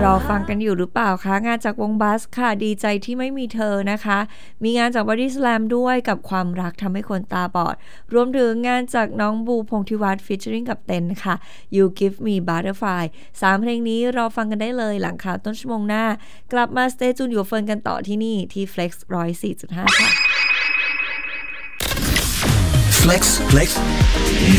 รอฟังกันอยู่หรือเปล่าคะงานจากวงบัสค่ะดีใจที่ไม่มีเธอนะคะมีงานจาก Body Slam ด้วยกับความรักทำให้คนตาบอดรวมถึงงานจากน้องบูพงษ์ธิวัฒน์ฟีเจอริ่งกับเต็นค่ะ You Give Me Butterfly 3 เพลงนี้รอฟังกันได้เลยหลังข่าวต้นชั่วโมงหน้ากลับมา Stay Tuned อยู่เฟิร์นกันต่อที่นี่ที่ Flex 104.5 ค่ะ Flex